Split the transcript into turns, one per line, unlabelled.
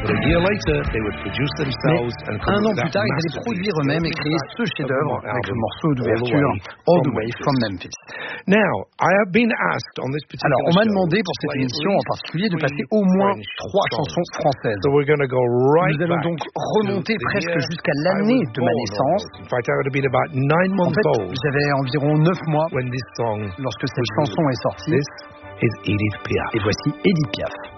un an plus tard, ils allaient produire eux-mêmes et créer ce chef-d'œuvre avec le morceau d'ouverture All the Way from Memphis. Alors, on m'a demandé pour cette émission en particulier de passer au moins 3 chansons françaises. Nous allons donc remonter presque jusqu'à l'année de ma naissance. En fait, j'avais environ 9 mois lorsque cette chanson est sortie. Et voici Edith Piaf.